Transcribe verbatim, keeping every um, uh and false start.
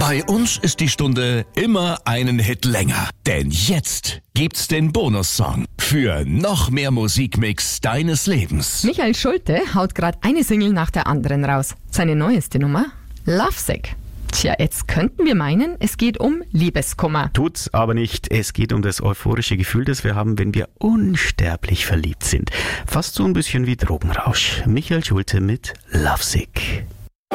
Bei uns ist die Stunde immer einen Hit länger. Denn jetzt gibt's den Bonussong für noch mehr Musikmix deines Lebens. Michael Schulte haut gerade eine Single nach der anderen raus. Seine neueste Nummer? Lovesick. Tja, jetzt könnten wir meinen, es geht um Liebeskummer. Tut's aber nicht. Es geht um das euphorische Gefühl, das wir haben, wenn wir unsterblich verliebt sind. Fast so ein bisschen wie Drogenrausch. Michael Schulte mit Lovesick.